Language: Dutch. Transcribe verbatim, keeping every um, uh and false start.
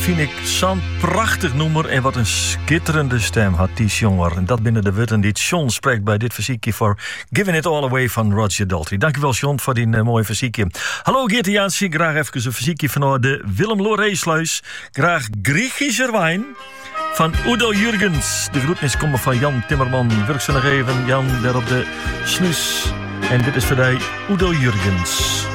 vind ik zo'n prachtig nummer. En wat een schitterende stem had die jonger. En dat binnen de wutten die John spreekt bij dit verziekje voor Giving It All Away van Roger Daltrey. Dankjewel John voor die uh, mooie verziekje. Hallo Geert Janssie, graag even een verziekje van de Willem Loreesluis. Graag Griechischer wijn van Udo Jurgens. De groetnis komen van Jan Timmerman. Wil ik ze nog even, Jan, daar op de sluis. En dit is voor jou Udo Jurgens.